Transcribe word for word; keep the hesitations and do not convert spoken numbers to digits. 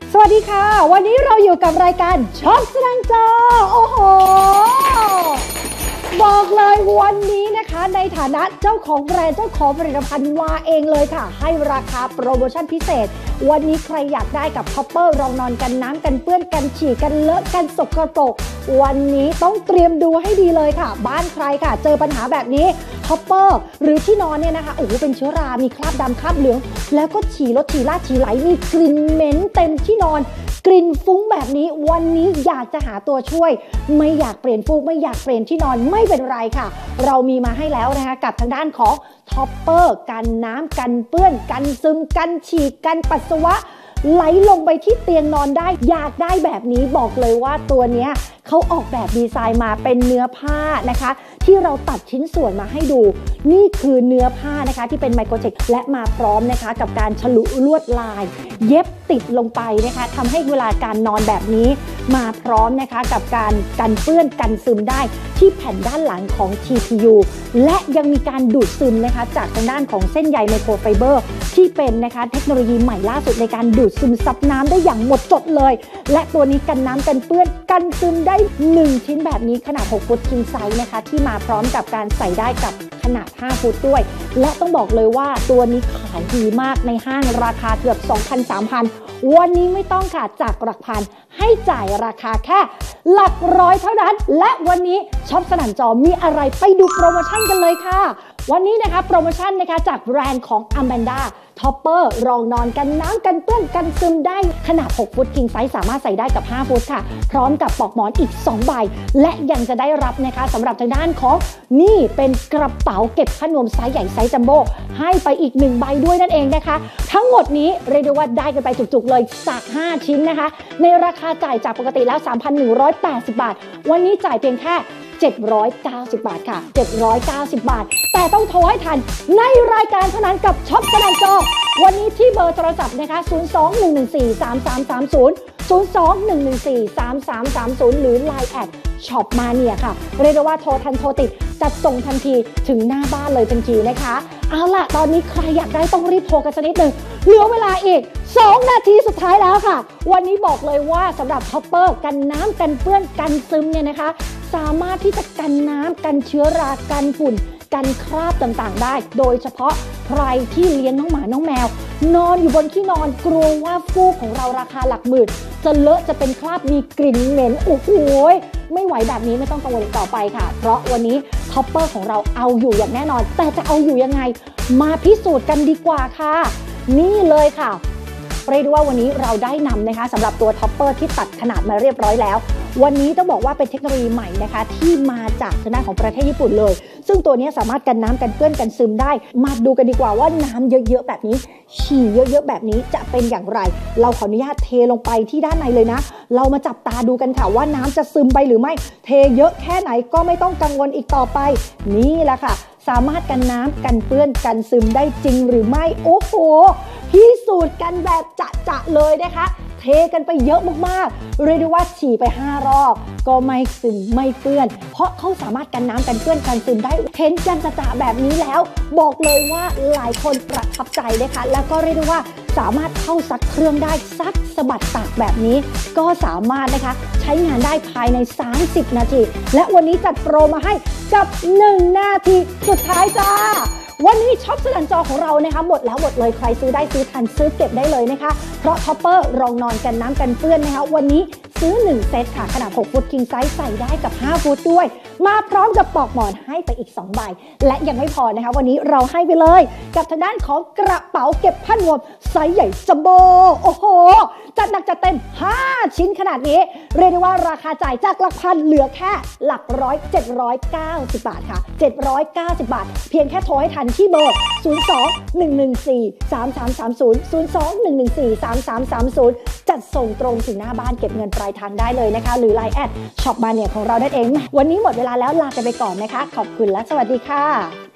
สวัสดีค่ะวันนี้เราอยู่กับรายการช็อปสนั่นจอโอ้โหบอกเลยวันนี้นะคะในฐานะเจ้าของแบรนด์เจ้าของผลิตภัณฑ์มาเองเลยค่ะให้ราคาโปรโมชั่นพิเศษวันนี้ใครอยากได้กับท็อปเปอร์รองนอนกันน้ำกันเปื้อนกันฉี่กันเลอะกันสกปรกวันนี้ต้องเตรียมดูให้ดีเลยค่ะบ้านใครค่ะเจอปัญหาแบบนี้ท็อปเปอร์หรือที่นอนเนี่ยนะคะโอ้โหเป็นเชื้อรามีคราบดำคราบเหลืองแล้วก็ฉี่รถฉี่ลาดฉี่ไหลมีกลิ่นเหม็นเต็มที่นอนกลิ่นฟุ้งแบบนี้วันนี้อยากจะหาตัวช่วยไม่อยากเปลี่ยนฟูกไม่อยากเปลี่ยนที่นอนไม่เป็นไรค่ะเรามีมาให้แล้วนะคะกับทางด้านของท็อปเปอร์กันน้ำกันเปื้อนกันซึมกันฉี่กันปัสสาวะไหลลงไปที่เตียงนอนได้อยากได้แบบนี้บอกเลยว่าตัวเนี้ยเขาออกแบบดีไซน์มาเป็นเนื้อผ้านะคะที่เราตัดชิ้นส่วนมาให้ดูนี่คือเนื้อผ้านะคะที่เป็นไมโครเทคและมาพร้อมนะคะกับการฉลุลวดลายเย็บติดลงไปนะคะทำให้เวลาการนอนแบบนี้มาพร้อมนะคะกับการกันเปื้อนกันซึมได้ที่แผ่นด้านหลังของ ที พี ยู และยังมีการดูดซึมนะคะจากทางด้านของเส้นใยไมโครไฟเบอร์ที่เป็นนะคะเทคโนโลยีใหม่ล่าสุดในการดูดซึมซับน้ำได้อย่างหมดจดเลยและตัวนี้กันน้ำกันเปื้อนกันซึมได้หนึ่งชิ้นแบบนี้ขนาดหกฟุตคิงไซส์นะคะที่มาพร้อมกับการใส่ได้กับขนาดห้าฟุตด้วยและต้องบอกเลยว่าตัวนี้ขายดีมากในห้างราคาเกือบ สองพัน สามพัน วันนี้ไม่ต้องค่ะจากหลักพันให้จ่ายราคาแค่หลักร้อยเท่านั้นและวันนี้ช็อปสนั่นจอมีอะไรไปดูโปรโมชั่นกันเลยค่ะวันนี้นะคะโปรโมชั่นนะคะจากแบรนด์ของ Amandaท็อปเปอร์รองนอนกันน้ำกันเปื้อนกันซึมได้ขนาดหกฟุตคิงไซส์สามารถใส่ได้กับห้าฟุตค่ะพร้อมกับปลอกหมอนอีกสองใบและยังจะได้รับนะคะสำหรับทางด้านของนี่เป็นกระเป๋าเก็บผ้านวมไซส์ใหญ่ไซส์จัมโบ้ให้ไปอีกหนึ่งใบด้วยนั่นเองนะคะทั้งหมดนี้เรียกได้ว่าได้กันไปจุกๆเลยจากห้าชิ้นนะคะในราคาจ่ายจากปกติแล้ว สามพันหนึ่งร้อยแปดสิบ บาทวันนี้จ่ายเพียงแค่เจ็ดร้อยเก้าสิบ บาทค่ะเจ็ดร้อยเก้าสิบ บาทแต่ต้องโทรให้ทันในรายการเท่านั้นกับช็อปสนั่นจอวันนี้ที่เบอร์โทรศัพท์นะคะศูนย์ สอง หนึ่ง หนึ่ง สี่ สาม สาม สาม ศูนย์ ศูนย์ สอง หนึ่ง หนึ่ง สี่ สาม สาม สาม ศูนย์หรือ ไลน์ แอดช็อปมาเนี่ยค่ะเรียกได้ว่าโทรทันโทรติดจัดส่งทันทีถึงหน้าบ้านเลยทันทีนะคะเอาล่ะตอนนี้ใครอยากได้ต้องรีบโทรกันสักนิดหนึ่งเหลือเวลาอีกสองนาทีสุดท้ายแล้วค่ะวันนี้บอกเลยว่าสำหรับท็อปเปอร์กันน้ำกันเปื้อนกันซึมเนี่ยนะคะสามารถที่จะกันน้ำกันเชื้อรากันฝุ่นกันคราบต่างๆได้โดยเฉพาะใครที่เลี้ยงน้องหมาน้องแมวนอนอยู่บนที่นอนกลัวว่าฟูกของเราราคาหลักหมื่นจะเลอะจะเป็นคราบมีกลิ่นเหม็นโอ้โหไม่ไหวแบบนี้ไม่ต้องกังวลต่อไปค่ะเพราะวันนี้ท็อปเปอร์ของเราเอาอยู่อย่างแน่นอนแต่จะเอาอยู่ยังไงมาพิสูจน์กันดีกว่าค่ะนี่เลยค่ะเรียกได้ว่าวันนี้เราได้นำนะคะสำหรับตัวท็อปเปอร์ที่ตัดขนาดมาเรียบร้อยแล้ววันนี้ต้องบอกว่าเป็นเทคโนโลยีใหม่นะคะที่มาจากทางด้านของประเทศญี่ปุ่นเลยซึ่งตัวนี้สามารถกันน้ำกันเปื้อนกันซึมได้มาดูกันดีกว่าว่าน้ำเยอะๆแบบนี้ฉี่เยอะๆแบบนี้จะเป็นอย่างไรเราขออนุญาตเทลงไปที่ด้านในเลยนะเรามาจับตาดูกันค่ะว่าน้ำจะซึมไปหรือไม่เทเยอะแค่ไหนก็ไม่ต้องกังวลอีกต่อไปนี่แหละค่ะสามารถกันน้ำกันเปื้อนกันซึมได้จริงหรือไม่โอ้โหพิสูจน์กันแบบจะๆเลยนะคะเทกันไปเยอะมากๆเรียกได้ว่าฉี่ไปห้ารอบก็ไม่ซึมไม่เปื้อนเพราะเขาสามารถกันน้ำกันเปื้อนกันซึมได้เห็นกันจะๆแบบนี้แล้วบอกเลยว่าหลายคนประทับใจนะคะแล้วก็เรียกได้ว่าสามารถเข้าซักเครื่องได้ซักสะบัดตากแบบนี้ก็สามารถนะคะใช้งานได้ภายในสามสิบนาทีและวันนี้จัดโปรมาให้กับหนึ่งนาทีสุดท้ายจ้าวันนี้ช็อปสนั่นจอของเรานะคะหมดแล้วหมดเลยใครซื้อได้ซื้อทันซื้อเก็บได้เลยนะคะเพราะท็อปเปอร์รองนอนกันน้ำกันเปื้อนนะคะวันนี้ซื้อหนึ่งเซตค่ะขนาดหกฟุตคิงไซส์ใส่ได้กับห้าฟุตด้วยมาพร้อมกับปลอกหมอนให้ไปอีกสองใบและยังไม่พอนะคะวันนี้เราให้ไปเลยกับทางด้านของกระเป๋าเก็บผ้านวมไซส์ใหญ่จัมโบ้โอ้โหจัดหนักจัดเต็มห้าชิ้นขนาดนี้เรียกได้ว่าราคาจ่ายจากหลักพันเหลือแค่หลักร้อยเจ็ดร้อยเก้าสิบบาทค่ะเจ็ดร้อยเก้าสิบบาทเพียงแค่โทรให้ทันที่เบอร์ศูนย์ สอง หนึ่ง หนึ่ง สี่ สาม สาม สาม ศูนย์ ศูนย์ สอง หนึ่ง หนึ่ง สี่ สาม สาม สาม ศูนย์จัดส่งตรงถึงหน้าบ้านเก็บเงินปลายทางได้เลยนะคะหรือ ไลน์ แอดช็อปมาเนี่ยของเรานั่นเองวันนี้หมดเวลาแล้วลากันไปก่อนนะคะขอบคุณและสวัสดีค่ะ